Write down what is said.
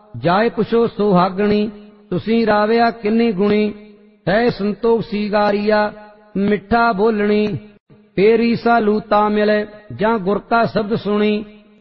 ਜਾਏ ਪੁਛੋ ਸੁਹਾਗਣੀ, ਤੁਸੀਂ ਰਾਵਿਆ ਕਿੰਨੀ ਗੁਣੀ। ਹੈ ਸੰਤੋਖ ਸੀਗਾਰੀਆ ਮਿੱਠਾ ਬੋਲਣੀ, ਫੇਰ ਈਸਾ ਲੂਤਾ ਮਿਲੇ ਜਾਂ ਗੁਰ ਕਾ ਸ਼ਬਦ ਸੁਣੀ।